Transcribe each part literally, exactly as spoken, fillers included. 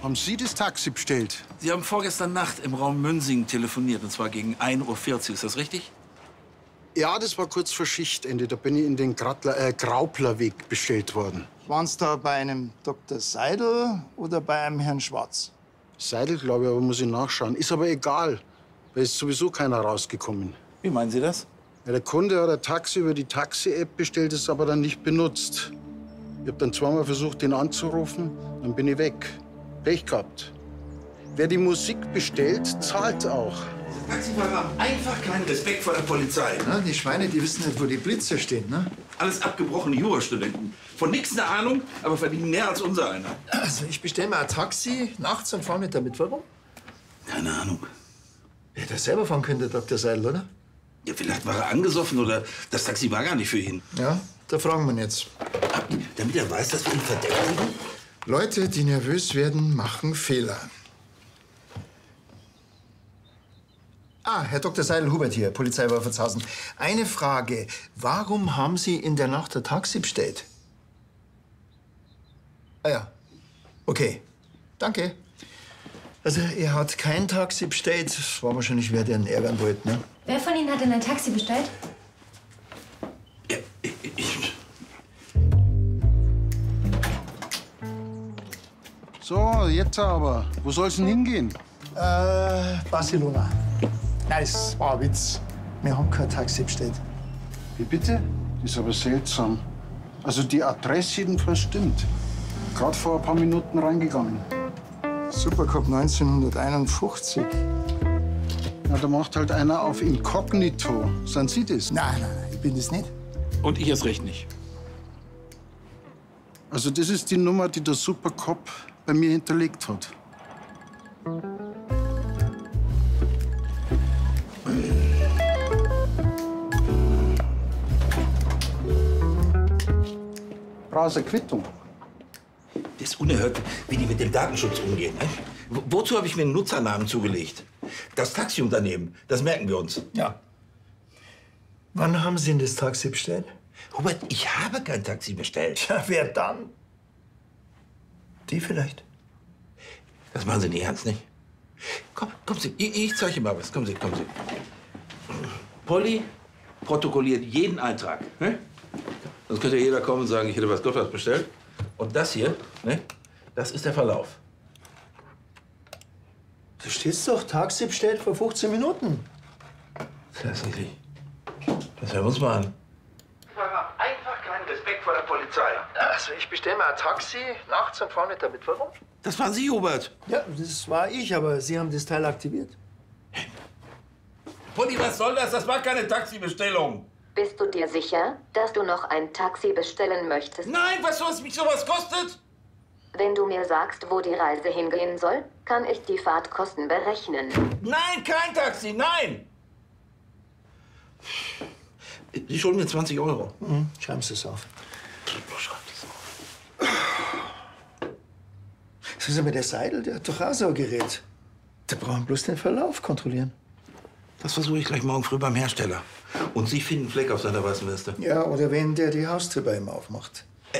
Haben Sie das Taxi bestellt? Sie haben vorgestern Nacht im Raum Münsingen telefoniert, und zwar gegen ein Uhr vierzig. Ist das richtig? Ja, das war kurz vor Schichtende. Da bin ich in den Gradler, äh, Grauplerweg bestellt worden. Waren Sie da bei einem Doktor Seidel oder bei einem Herrn Schwarz? Seidel, glaube ich, aber muss ich nachschauen. Ist aber egal, weil ist sowieso keiner rausgekommen. Wie meinen Sie das? Ja, der Kunde hat ein Taxi über die Taxi-App bestellt, ist aber dann nicht benutzt. Ich habe dann zweimal versucht, den anzurufen, dann bin ich weg. Pech gehabt. Wer die Musik bestellt, zahlt auch. Taxifahrer haben einfach keinen Respekt vor der Polizei. Na, die Schweine, die wissen nicht, wo die Blitze stehen, ne? Alles abgebrochene Jurastudenten. Von nichts eine Ahnung, aber verdienen mehr als unser einer. Also, ich bestelle mir ein Taxi nachts und fahre nicht damit. Warum? Keine Ahnung. Hätte er selber fahren können, der Doktor Seidel, oder? Ja, vielleicht war er angesoffen oder das Taxi war gar nicht für ihn. Ja, da fragen wir ihn jetzt. Damit er weiß, dass wir ihn verdächtigen? Leute, die nervös werden, machen Fehler. Ah, Herr Doktor Seidel-Hubert hier, Polizei Wolfertshausen. Eine Frage. Warum haben Sie in der Nacht ein Taxi bestellt? Ah ja. Okay. Danke. Also, er hat kein Taxi bestellt. Das war wahrscheinlich wer, der ihn ärgern wollte, ne? Wer von Ihnen hat denn ein Taxi bestellt? Ja, ich, ich. So, jetzt aber. Wo soll's denn hingehen? Äh, Barcelona. Nein, das war ein Witz. Wir haben kein Taxi bestellt. Wie bitte? Das ist aber seltsam. Also die Adresse jedenfalls stimmt. Gerade vor ein paar Minuten reingegangen. Supercup neunzehnhunderteinundfünfzig. Na, da macht halt einer auf Inkognito. Sind Sie das? Nein, nein, nein, ich bin das nicht. Und ich erst recht nicht. Also das ist die Nummer, die der Supercop bei mir hinterlegt hat. Brauchst du eine Quittung? Das ist unerhört, wie die mit dem Datenschutz umgehen. Ne? Wo- Wozu habe ich mir einen Nutzernamen zugelegt? Das Taxiunternehmen, das merken wir uns. Ja. Wann haben Sie denn das Taxi bestellt? Hubert, ich habe kein Taxi bestellt. Tja, wer dann? Die vielleicht. Das machen Sie nicht ernst, nicht? Komm, kommen Sie, ich, ich zeige Ihnen mal was. Kommen Sie, kommen Sie. Polly protokolliert jeden Eintrag. Ne? Sonst könnte ja jeder kommen und sagen, ich hätte was Gott was bestellt. Und das hier, ne? Das ist der Verlauf. Da steht's doch, Taxi bestellt vor fünfzehn Minuten. Tatsächlich. Das hören wir uns mal an. Einfach keinen Respekt vor der Polizei. Also, ich bestelle mir ein Taxi nachts und fahre nicht damit. Warum? Das waren Sie, Hubert. Ja, das war ich, aber Sie haben das Teil aktiviert. Polly, was soll das? Das war keine Taxibestellung. Bist du dir sicher, dass du noch ein Taxi bestellen möchtest? Nein, weißt du, was mich sowas kostet? Wenn du mir sagst, wo die Reise hingehen soll, kann ich die Fahrtkosten berechnen. Nein, kein Taxi, nein! Sie schulden mir zwanzig Euro. Mhm. Schreiben Sie es auf. Schreib das auf. Sagen Sie mal, der Seidel, der hat doch auch so ein Gerät. Da brauchen wir bloß den Verlauf kontrollieren. Das versuche ich gleich morgen früh beim Hersteller. Und Sie finden einen Fleck auf seiner weißen Weste. Ja, oder wen, der die Haustür bei ihm aufmacht. Äh.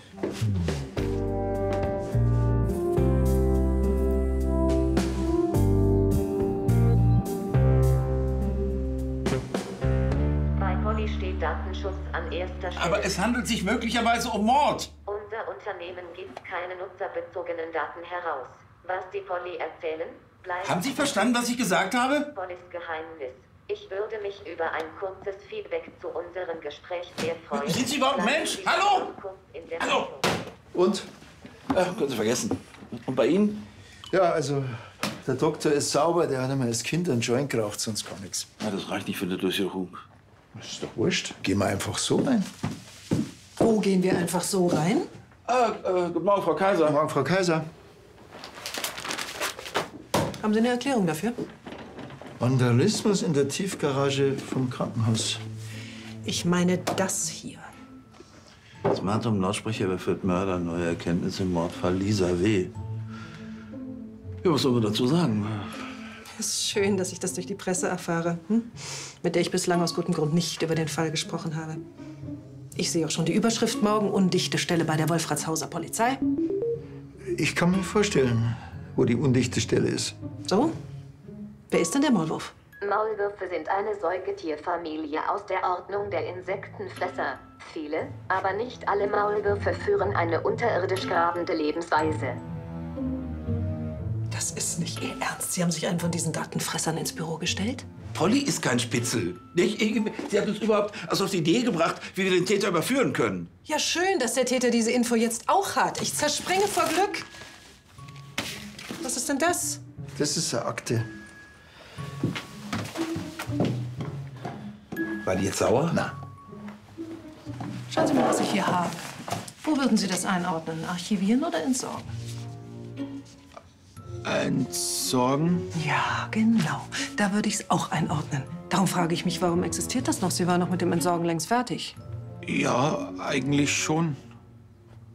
Bei Polly steht Datenschutz an erster Stelle. Aber es handelt sich möglicherweise um Mord. Unser Unternehmen gibt keine nutzerbezogenen Daten heraus. Was die Polly erzählen, bleibt... Haben Sie verstanden, was ich gesagt habe? Pollys Geheimnis. Ich würde mich über ein kurzes Feedback zu unserem Gespräch sehr freuen. Sind Sie überhaupt ein Bleiben Mensch? Sie Hallo? kurz in der Hallo? Leitung. Und? Ach, können Sie vergessen. Und bei Ihnen? Ja, also, der Doktor ist sauber, der hat einmal als Kind einen Joint geraucht, sonst gar nichts. Ja, das reicht nicht für eine Durchsuchung. Das ist doch wurscht. Gehen wir einfach so rein. Wo gehen wir einfach so rein? Ah, äh, guten Morgen, Frau Kaiser. Guten Morgen, Frau Kaiser. Haben Sie eine Erklärung dafür? Vandalismus in der Tiefgarage vom Krankenhaus. Ich meine das hier. Smartum Lautsprecher überführt Mörder, neue Erkenntnisse im Mordfall Lisa W. Ja, was soll man dazu sagen? Es ist schön, dass ich das durch die Presse erfahre, hm? mit der ich bislang aus gutem Grund nicht über den Fall gesprochen habe. Ich sehe auch schon die Überschrift morgen: undichte Stelle bei der Wolfratshauser Polizei. Ich kann mir vorstellen, wo die undichte Stelle ist. So? Wer ist denn der Maulwurf? Maulwürfe sind eine Säugetierfamilie aus der Ordnung der Insektenfresser. Viele, aber nicht alle Maulwürfe führen eine unterirdisch grabende Lebensweise. Das ist nicht Ihr Ernst. Sie haben sich einen von diesen Dattenfressern ins Büro gestellt? Polly ist kein Spitzel. Nicht? Ich- Sie hat uns überhaupt erst auf die Idee gebracht, wie wir den Täter überführen können. Ja, schön, dass der Täter diese Info jetzt auch hat. Ich zerspringe vor Glück. Was ist denn das? Das ist eine Akte. War die jetzt sauer? Na, Schauen Sie mal, was ich hier habe. Wo würden Sie das einordnen? Archivieren oder entsorgen? entsorgen? Ja, genau. Da würde ich es auch einordnen. Darum frage ich mich, warum existiert das noch? Sie waren noch mit dem Entsorgen längst fertig. Ja, eigentlich schon.